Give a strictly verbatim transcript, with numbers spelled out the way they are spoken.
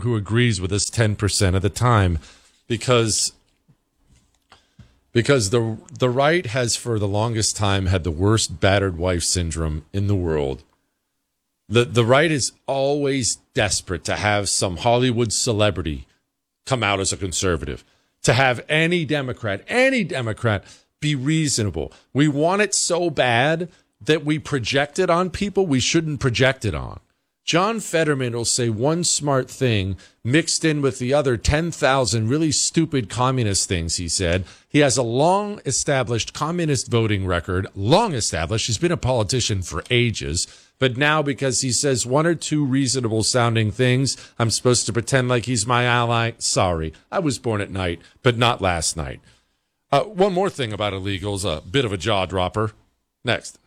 who agrees with us ten percent of the time, because because the the right has for the longest time had the worst battered wife syndrome in the world. The the right is always desperate to have some Hollywood celebrity come out as a conservative, to have any Democrat, any Democrat be reasonable. We want it so bad that we project it on people we shouldn't project it on. John Fetterman will say one smart thing mixed in with the other ten thousand really stupid communist things he said. He has a long-established communist voting record, long established. He's been a politician for ages. But now because he says one or two reasonable-sounding things, I'm supposed to pretend like he's my ally? Sorry, I was born at night, but not last night. Uh, one more thing about illegals, a bit of a jaw-dropper. Next.